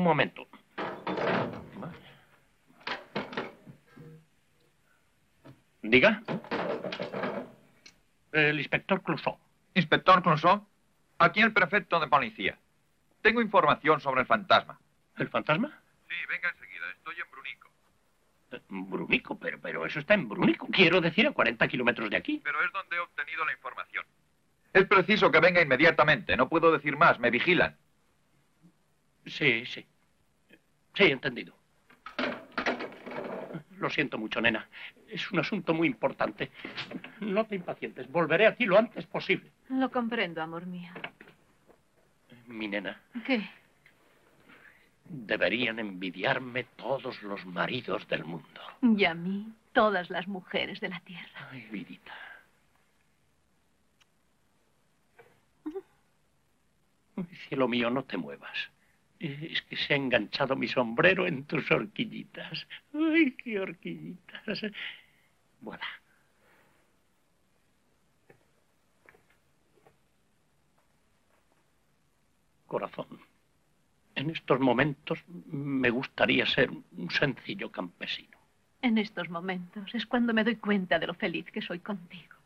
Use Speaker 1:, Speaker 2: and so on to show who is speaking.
Speaker 1: momento. Diga. El inspector Clouseau.
Speaker 2: Inspector Clouseau, aquí el prefecto de policía. Tengo información sobre el fantasma.
Speaker 1: ¿El fantasma?
Speaker 2: Sí, venga enseguida. Estoy en Brunico.
Speaker 1: Brunico, pero eso está en Brunico. Quiero decir, a 40 kilómetros de aquí.
Speaker 2: Pero es donde he obtenido la información. Es preciso que venga inmediatamente. No puedo decir más. Me vigilan.
Speaker 1: Sí. Sí, entendido. Lo siento mucho, nena. Es un asunto muy importante. No te impacientes. Volveré aquí lo antes posible.
Speaker 3: Lo comprendo, amor mío.
Speaker 1: Mi nena.
Speaker 3: ¿Qué?
Speaker 1: Deberían envidiarme todos los maridos del mundo.
Speaker 3: Y a mí, todas las mujeres de la tierra.
Speaker 1: Ay, vidita. Ay, cielo mío, no te muevas. Es que se ha enganchado mi sombrero en tus horquillitas. ¡Ay, qué horquillitas! Voilà. Corazón, en estos momentos me gustaría ser un sencillo campesino.
Speaker 3: En estos momentos es cuando me doy cuenta de lo feliz que soy contigo.